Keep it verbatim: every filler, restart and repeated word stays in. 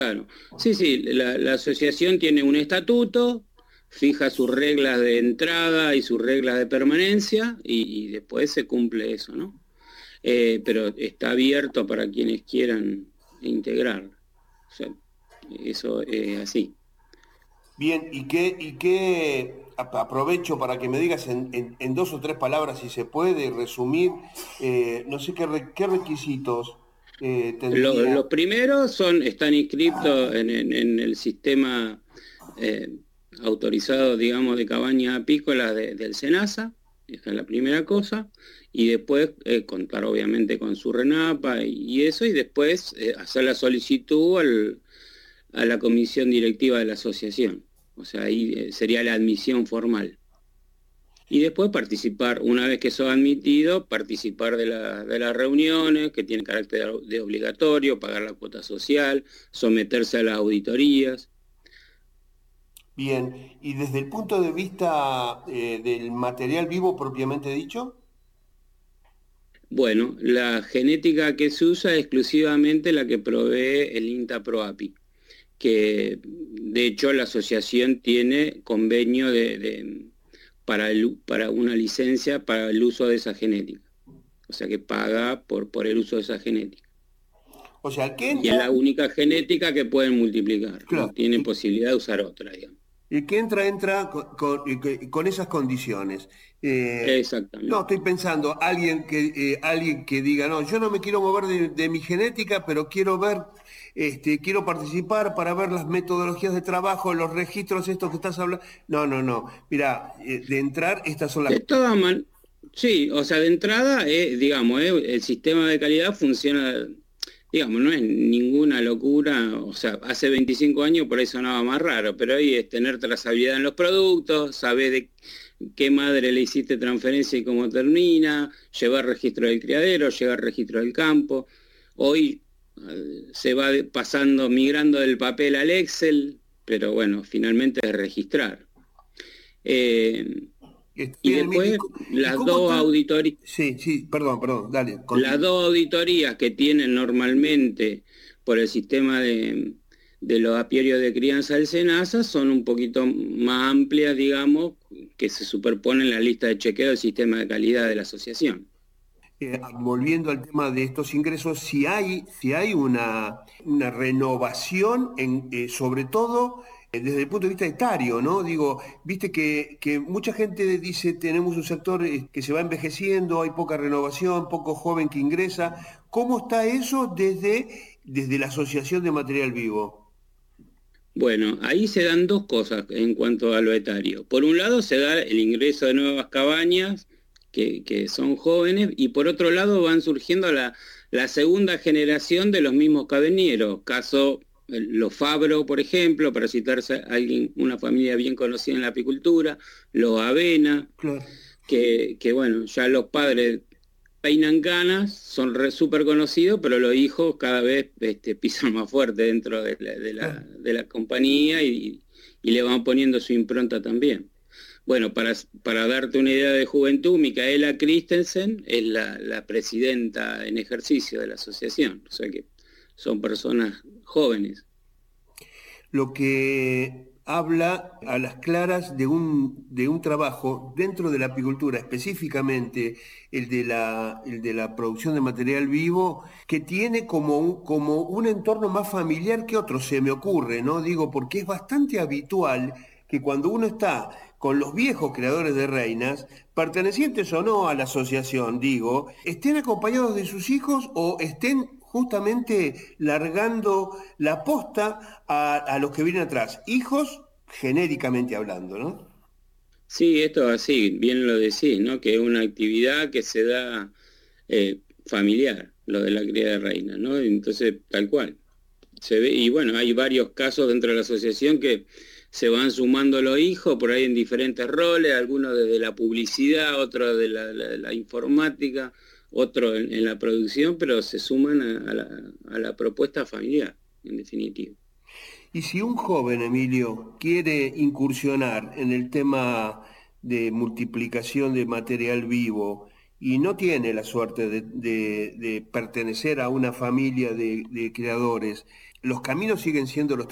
Claro. Sí, sí, la, la asociación tiene un estatuto, fija sus reglas de entrada y sus reglas de permanencia y, y después se cumple eso, ¿no? Eh, pero está abierto para quienes quieran integrar. O sea, eso es así. Bien, ¿y qué, y qué ap- aprovecho para que me digas en, en- en dos o tres palabras, si se puede resumir, eh, no sé qué, re- qué requisitos eh, Lo- tendría? los primeros son, están inscriptos en, en- en el sistema eh, autorizado, digamos, de cabañas apícolas de- del SENASA, esa es la primera cosa, y después eh, contar obviamente con su RENAPA y, y eso, y después eh, hacer la solicitud al- a la comisión directiva de la asociación. O sea, ahí eh, sería la admisión formal. Y después participar, una vez que sos admitido, participar de, la- de las reuniones que tienen carácter de obligatorio, pagar la cuota social, someterse a las auditorías. Bien, y desde el punto de vista eh, del material vivo propiamente dicho, Bueno, la genética que se usa es exclusivamente la que provee el INTA ProAPI, que de hecho la asociación tiene convenio de, de- para, el- para una licencia para el uso de esa genética. O sea que paga por, por el uso de esa genética. o sea, el que Y es entra, la única genética que pueden multiplicar, no claro, tienen y- posibilidad de usar otra, digamos. el que entra, entra con, con- y que- con esas condiciones. Eh, no, Exactamente. estoy pensando, alguien que, eh, alguien que diga, no, yo no me quiero mover de, de mi genética, pero quiero ver, este, quiero participar para ver las metodologías de trabajo, los registros estos que estás hablando. No, no, no. Mira, eh, de entrar, estas son las... De todas maneras, sí, o sea, de entrada, eh, digamos, eh, el sistema de calidad funciona, digamos, no es ninguna locura, o sea, hace veinticinco años por ahí sonaba más raro, pero hoy es tener trazabilidad en los productos, saber de qué madre le hiciste transferencia y cómo termina, llevar registro del criadero, llevar registro del campo. Hoy eh, se va de- pasando, migrando del papel al Excel, pero bueno, finalmente es registrar. Eh, Está y bien, Emilio. ¿Y después co- y las cómo dos están? auditorías, Sí, sí, perdón, perdón, dale, las continúa. dos auditorías que tienen normalmente por el sistema de, de los apiarios de crianza del SENASA son un poquito más amplias, digamos, que se superponen en la lista de chequeo del sistema de calidad de la asociación. Eh, volviendo al tema de estos ingresos, si hay, si hay una, una renovación, en, eh, sobre todo eh, desde el punto de vista etario, ¿no? Digo, viste que, que mucha gente dice, tenemos un sector eh, que se va envejeciendo, hay poca renovación, poco joven que ingresa. ¿Cómo está eso desde, desde la Asociación de Material Vivo? Bueno, ahí se dan dos cosas en cuanto a lo etario. Por un lado se da el ingreso de nuevas cabañas que, que son jóvenes y por otro lado van surgiendo la, la segunda generación de los mismos cabañeros. Caso eh, los Fabro, por ejemplo, para citarse a alguien, una familia bien conocida en la apicultura, los Avena, Claro. que, que bueno, ya los padres peinan canas, son re súper conocidos, pero los hijos cada vez este, pisan más fuerte dentro de la, de la, Claro. de la compañía y, y le van poniendo su impronta también. Bueno, para, para darte una idea de juventud, Micaela Christensen es la, la presidenta en ejercicio de la asociación, o sea que son personas jóvenes. Lo que habla a las claras de un, de un trabajo dentro de la apicultura, específicamente el de la, el de la producción de material vivo, que tiene como un, como un entorno más familiar que otro, se me ocurre, ¿no? Digo, porque es bastante habitual que cuando uno está con los viejos creadores de reinas, pertenecientes o no a la asociación, digo, estén acompañados de sus hijos o estén justamente largando la posta a, a los que vienen atrás, hijos genéricamente hablando, ¿no? Sí, esto así, bien lo decís, ¿no? Que es una actividad que se da eh, familiar, lo de la cría de reinas, ¿no? Entonces, tal cual. Se ve, y bueno, hay varios casos dentro de la asociación que se van sumando los hijos por ahí en diferentes roles, algunos desde la publicidad, otros de la, la- la informática, otros en, en la producción, pero se suman a, a la, a la propuesta familiar, en definitiva. Y si un joven, Emilio, quiere incursionar en el tema de multiplicación de material vivo y no tiene la suerte de, de- de pertenecer a una familia de, de criadores, los caminos siguen siendo los